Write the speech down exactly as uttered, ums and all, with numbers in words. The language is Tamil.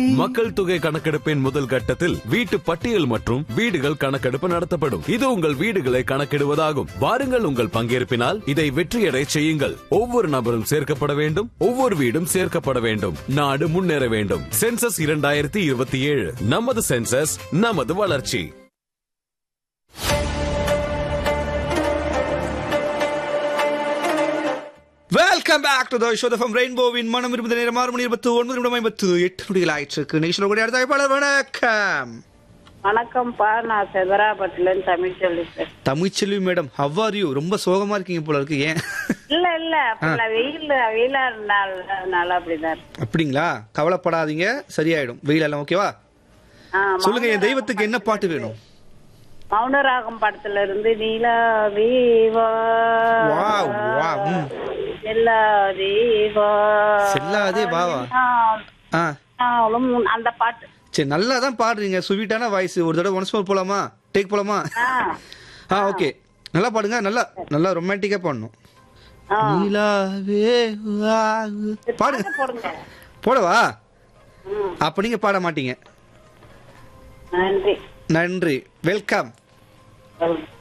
மக்கள் தொகை கணக்கெடுப்பின் முதல் கட்டத்தில் வீட்டு பட்டியல் மற்றும் வீடுகள் கணக்கெடுப்பு நடத்தப்படும். இது உங்கள் வீடுகளை கணக்கிடுவதாகும். வாருங்கள், உங்கள் பங்கேற்பினால் இதை வெற்றியடை செய்யுங்கள். ஒவ்வொரு நபரும் சேர்க்கப்பட வேண்டும், ஒவ்வொரு வீடும் சேர்க்கப்பட வேண்டும். நாடு முன்னேற வேண்டும். சென்சஸ் இரண்டாயிரத்தி இருபத்தி ஏழு, நமது சென்சஸ், நமது வளர்ச்சி. Welcome back to the show from ரெயின்போவின் மனம் இருபது நேரம் ஆறு மணி இருபத்தி ஒன்பது நிமிடம் ஐம்பத்து எட்டு நொடிகள் ஆயிடுச்சு. நிகழ்ச்சியில் கூட அடுத்த அழைப்பாளர் வணக்கம். வணக்கம்ப்பா, நான் செதராப்பட்டில Tamilselvi sir. Tamilselvi madam, how are you? ரொம்ப சோகமா இருக்கீங்க போல இருக்கு. ஏன்? இல்ல இல்ல வெயில் வெயிலா இருந்தால அப்படிதான். அப்படிங்களா? கவலைப்படாதீங்க, சரியாயிடும். வெயில் எல்லாம் ஓகேவா? சொல்லுங்க, என் தெய்வத்துக்கு என்ன பாட்டு வேணும்? மௌனராகம் படத்துல இருந்து நீலாதீவா செல்லாதே வாவா அந்த பாட்டு. சரி, நல்லா தான் பாடுறீங்க. ஸ்வீட்டான வாய்ஸ். ஒரு தடவை ஒன்ஸ் மோர் போலாமா? டேக் போலாமா? ஆ ஓகே, நல்லா பாடுங்க. நல்லா நல்லா ரொமான்டிக்கா பாடணும். நீலாவே பாடுங்க. போடவா? அப்ப நீங்க பாட மாட்டீங்க. நன்றி நன்றி. வெல்கம்.